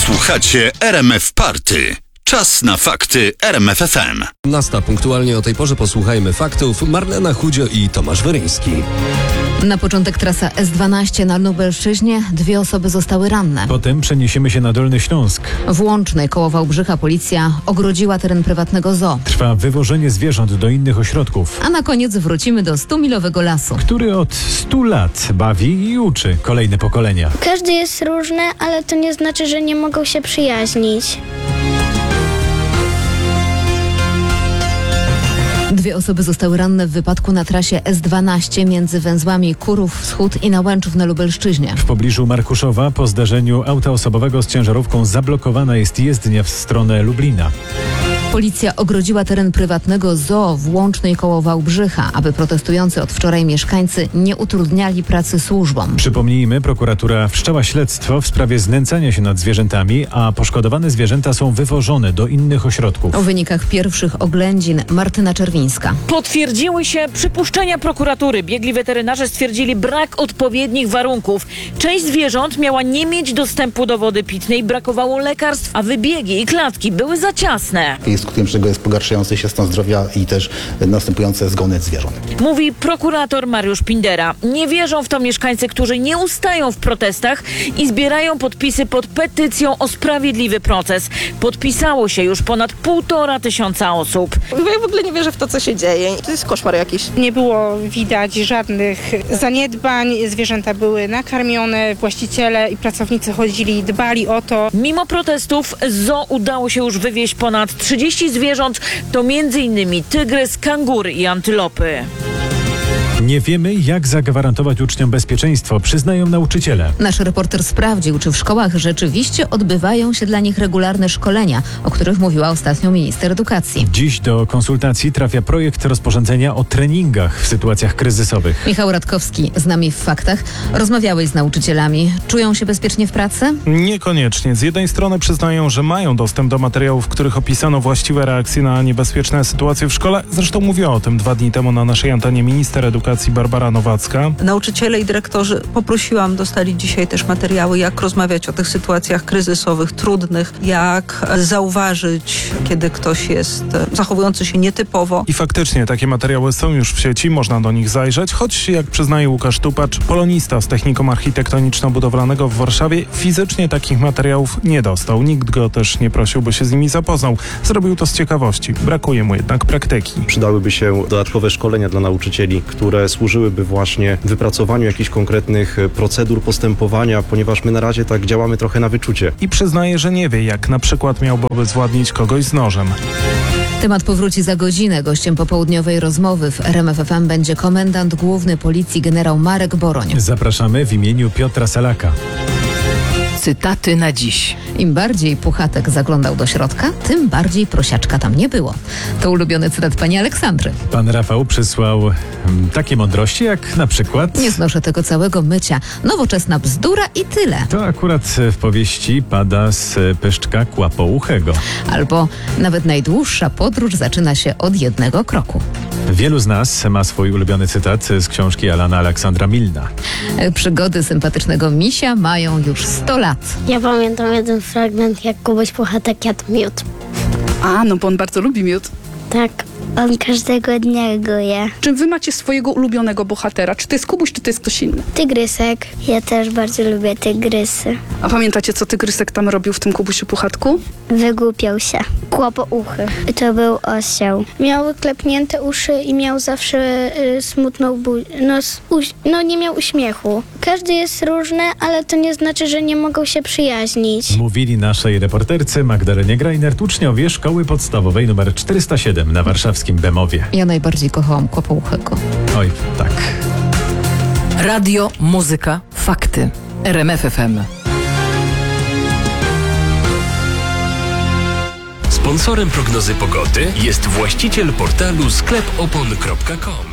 Słuchacie RMF Party. Czas na fakty RMF FM. Nasta punktualnie o tej porze posłuchajmy faktów. Marlena Chudzio i Tomasz Weryński. Na początek trasa S12 na Lubelszczyźnie. 2 osoby zostały ranne. Potem przeniesiemy się na Dolny Śląsk. W Łącznej koło Wałbrzycha policja ogrodziła teren prywatnego zoo. Trwa wywożenie zwierząt do innych ośrodków, A na koniec wrócimy do 100-milowego lasu. który od 100 lat bawi i uczy kolejne pokolenia. Każdy jest różny, ale to nie znaczy, że nie mogą się przyjaźnić. 2 osoby zostały ranne w wypadku na trasie S12 między węzłami Kurów Wschód i Nałęczów na Lubelszczyźnie. W pobliżu Markuszowa po zdarzeniu auta osobowego z ciężarówką zablokowana jest jezdnia w stronę Lublina. Policja ogrodziła teren prywatnego zoo w Łącznej koło Wałbrzycha, aby protestujący od wczoraj mieszkańcy nie utrudniali pracy służbom. Przypomnijmy, prokuratura wszczęła śledztwo w sprawie znęcania się nad zwierzętami, a poszkodowane zwierzęta są wywożone do innych ośrodków. O wynikach pierwszych oględzin Martyna Czerwińska. Potwierdziły się przypuszczenia prokuratury. Biegli weterynarze stwierdzili brak odpowiednich warunków. Część zwierząt miała nie mieć dostępu do wody pitnej, brakowało lekarstw, a wybiegi i klatki były za ciasne. Skutkiem czego jest pogarszający się stan zdrowia i też następujące zgony zwierząt. Mówi prokurator Mariusz Pindera. Nie wierzą w to mieszkańcy, którzy nie ustają w protestach i zbierają podpisy pod petycją o sprawiedliwy proces. Podpisało się już ponad 1500 osób. Ja w ogóle nie wierzę w to, co się dzieje. To jest koszmar jakiś. Nie było widać żadnych zaniedbań, zwierzęta były nakarmione, właściciele i pracownicy chodzili, dbali o to. Mimo protestów z zoo udało się już wywieźć ponad 30 zwierząt, to m.in. tygrys, kangury i antylopy. Nie wiemy, jak zagwarantować uczniom bezpieczeństwo, przyznają nauczyciele. Nasz reporter sprawdził, czy w szkołach rzeczywiście odbywają się dla nich regularne szkolenia, o których mówiła ostatnio minister edukacji. Dziś do konsultacji trafia projekt rozporządzenia o treningach w sytuacjach kryzysowych. Michał Radkowski z nami w faktach. Rozmawiałeś z nauczycielami. Czują się bezpiecznie w pracy? Niekoniecznie. Z jednej strony przyznają, że mają dostęp do materiałów, w których opisano właściwe reakcje na niebezpieczne sytuacje w szkole. Zresztą mówiła o tym 2 dni temu na naszej antenie minister edukacji Barbara Nowacka. Nauczyciele i dyrektorzy poprosiłam, dostali dzisiaj też materiały, jak rozmawiać o tych sytuacjach kryzysowych, trudnych, jak zauważyć, kiedy ktoś jest zachowujący się nietypowo. I faktycznie takie materiały są już w sieci, można do nich zajrzeć, choć jak przyznaje Łukasz Tupacz, polonista z technikum architektoniczno-budowlanego w Warszawie, fizycznie takich materiałów nie dostał. Nikt go też nie prosił, by się z nimi zapoznał. Zrobił to z ciekawości. Brakuje mu jednak praktyki. Przydałyby się dodatkowe szkolenia dla nauczycieli, które służyłyby właśnie wypracowaniu jakichś konkretnych procedur postępowania, ponieważ my na razie tak działamy trochę na wyczucie. I przyznaje, że nie wie, jak na przykład miałby obezwładnić kogoś z nożem. Temat powróci za godzinę. Gościem popołudniowej rozmowy w RMF FM będzie komendant główny policji generał Marek Boroń. Zapraszamy w imieniu Piotra Salaka. Cytaty na dziś. Im bardziej Puchatek zaglądał do środka, tym bardziej prosiaczka tam nie było. To ulubiony cytat pani Aleksandry. Pan Rafał przysłał takie mądrości jak na przykład: Nie znoszę tego całego mycia. Nowoczesna bzdura i tyle. To akurat w powieści pada z pyszczka kłapouchego. Albo nawet najdłuższa podróż zaczyna się od jednego kroku. Wielu z nas ma swój ulubiony cytat z książki Alana Aleksandra Milna. Przygody sympatycznego misia mają już 100 lat. Ja pamiętam jeden fragment, jak Kubuś Puchatek jadł miód. No bo on bardzo lubi miód. Tak, on każdego dnia go je. Czy wy macie swojego ulubionego bohatera? Czy to jest Kubuś, czy to jest ktoś inny? Tygrysek. Ja też bardzo lubię tygrysy. A pamiętacie, co Tygrysek tam robił w tym Kubusiu Puchatku? Wygłupiał się. Kłopouchy. To był osioł. Miał wyklepnięte uszy i miał zawsze smutną buzię. Nie miał uśmiechu. Każdy jest różny, ale to nie znaczy, że nie mogą się przyjaźnić. Mówili naszej reporterce Magdalenie Grajnert uczniowie szkoły podstawowej nr 407 na warszawskim Bemowie. Ja najbardziej kochałam kłopouchego. Oj, tak. Radio, muzyka, fakty. RMF FM. Sponsorem prognozy pogody jest właściciel portalu sklepopon.com.